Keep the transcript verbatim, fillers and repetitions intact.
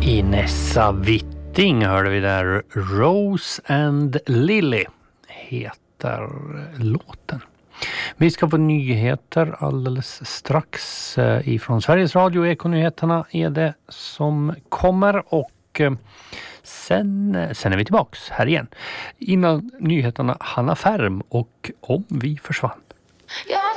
Inessa Witting hörde vi där. Rose and Lily heter låten. Vi ska få nyheter alldeles strax ifrån Sveriges Radio. Ekonyheterna är det som kommer och sen, sen är vi tillbaks här igen. Innan nyheterna Hanna Färm och Om vi försvann. Jag